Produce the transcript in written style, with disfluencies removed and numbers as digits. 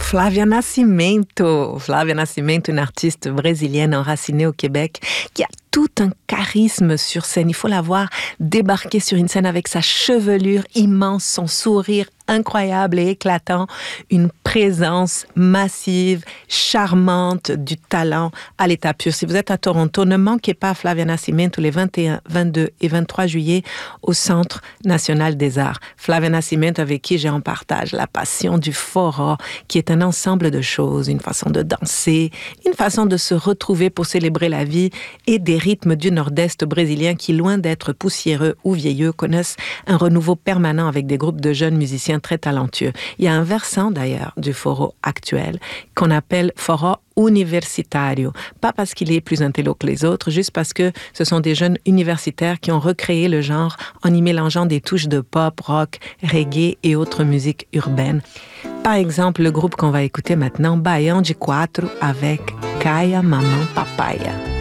Flávia Nascimento. Flávia Nascimento, une artiste brésilienne enracinée au Québec, qui a tout un charisme sur scène. Il faut la voir débarquer sur une scène avec sa chevelure immense, son sourire incroyable et éclatant, une présence massive, charmante, du talent à l'état pur. Si vous êtes à Toronto, ne manquez pas Flávia Nascimento les 21, 22 et 23 juillet au Centre national des arts. Flávia Nascimento, avec qui j'ai en partage la passion du forró, qui est un ensemble de choses, une façon de danser, une façon de se retrouver pour célébrer la vie et des rythmes du nord-est brésilien qui, loin d'être poussiéreux ou vieilleux, connaissent un renouveau permanent avec des groupes de jeunes musiciens très talentueux. Il y a un versant d'ailleurs du forró actuel qu'on appelle forró universitario. Pas parce qu'il est plus intello que les autres, juste parce que ce sont des jeunes universitaires qui ont recréé le genre en y mélangeant des touches de pop, rock, reggae et autres musiques urbaines. Par exemple, le groupe qu'on va écouter maintenant, Baião de Quatro avec Kaya Mamão Papaya.